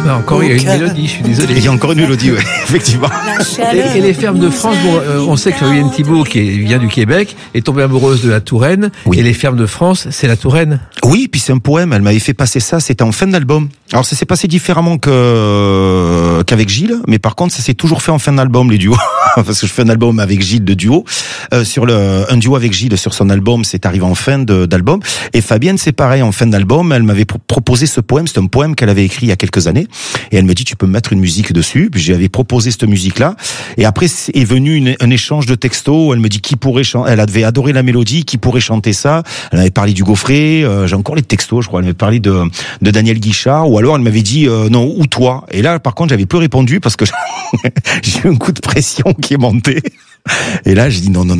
Ah, encore, il y a une mélodie, je suis désolé. Il y a encore une mélodie, ouais, effectivement. Et les fermes de France, bon, on sait que Fabienne Thibault, qui vient du Québec, est tombée amoureuse de la Touraine. Oui. Et les fermes de France, c'est la Touraine. Oui, puis c'est un poème, elle m'avait fait passer ça, c'était en fin d'album. Alors ça s'est passé différemment qu'avec Gilles, mais par contre ça s'est toujours fait en fin d'album, les duos. Parce que je fais un album avec Gilles de duo. Un duo avec Gilles sur son album, c'est arrivé en fin d'album. Et Fabienne, c'est pareil, en fin d'album, elle m'avait proposé ce poème, c'est un poème qu'elle avait écrit il y a quelques années. Et elle me dit, tu peux mettre une musique dessus. Puis j'avais proposé cette musique-là. Et après est venu un échange de textos. Elle me dit qui pourrait chanter. Elle avait adoré la mélodie, qui pourrait chanter ça. Elle avait parlé du Gaufret. J'ai encore les textos, je crois. Elle m'avait parlé de Daniel Guichard. Ou alors elle m'avait dit non, ou toi. Et là, par contre, j'avais plus répondu parce que j'ai eu un coup de pression qui est monté. Et là, j'ai dit non.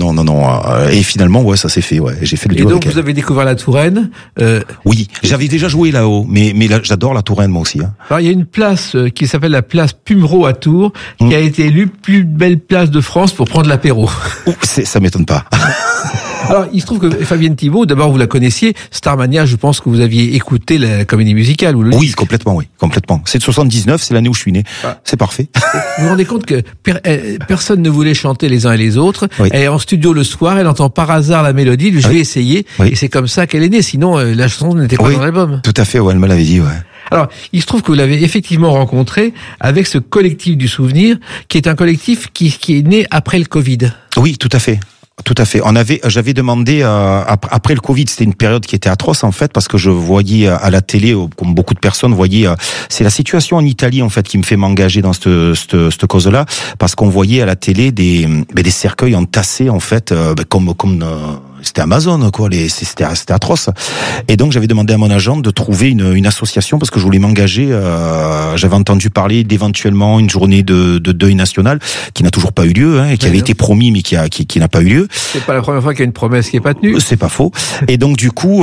Et finalement, ouais, ça s'est fait. Ouais, j'ai fait le duo. Et donc, vous avez découvert la Touraine. Oui, j'avais déjà joué là-haut, mais là, j'adore la Touraine moi aussi. Hein. Alors, il y a une place qui s'appelle la place Pumereau à Tours, qui a été élue plus belle place de France pour prendre l'apéro. Ça m'étonne pas. Alors, il se trouve que Fabienne Thibault, d'abord, vous la connaissiez. Starmania, je pense que vous aviez écouté la comédie musicale. Ou le oui, complètement. C'est de 79, c'est l'année où je suis né. Ah. C'est parfait. Vous vous rendez compte que personne ne voulait chanter les uns et les autres. Oui. Elle est en studio le soir, elle entend par hasard la mélodie, je vais essayer. Oui. Et c'est comme ça qu'elle est née. Sinon, la chanson n'était pas dans l'album. Tout à fait, ouais, elle me l'avait dit, ouais. Alors, il se trouve que vous l'avez effectivement rencontré avec ce collectif du souvenir, qui est un collectif qui est né après le Covid. Oui, tout à fait. Tout à fait. J'avais demandé après le Covid, c'était une période qui était atroce en fait parce que je voyais à la télé, comme beaucoup de personnes voyaient, c'est la situation en Italie en fait qui me fait m'engager dans cette cause-là parce qu'on voyait à la télé des cercueils entassés en fait comme c'était Amazon quoi, c'était atroce. Et donc j'avais demandé à mon agent de trouver une association parce que je voulais m'engager. J'avais entendu parler d'éventuellement une journée de deuil national qui n'a toujours pas eu lieu, hein, et qui avait été promis mais qui n'a pas eu lieu. C'est pas la première fois qu'il y a une promesse qui est pas tenue. C'est pas faux. Et donc du coup,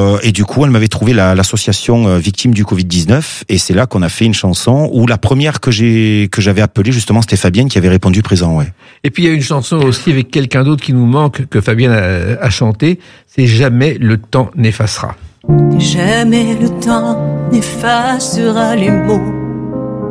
elle m'avait trouvé l'association Victimes du Covid-19 et c'est là qu'on a fait une chanson où la première que j'avais appelée justement c'était Fabienne qui avait répondu présent, ouais. Et puis il y a une chanson aussi avec quelqu'un d'autre qui nous manque que Fabienne a chanté, c'est Jamais le temps n'effacera. Jamais le temps n'effacera les mots